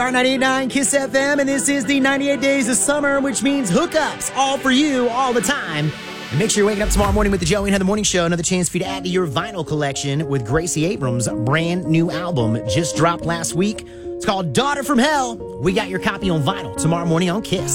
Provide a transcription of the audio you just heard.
R98.9 Kiss FM, and this is the 98 Days of Summer, which means hookups all for you all the time. And make sure you're waking up tomorrow morning with the Joey and Heather Morning Show. Another chance for you to add to your vinyl collection with Gracie Abrams' brand new album just dropped last week. It's called Daughter from Hell. We got your copy on vinyl tomorrow morning on Kiss.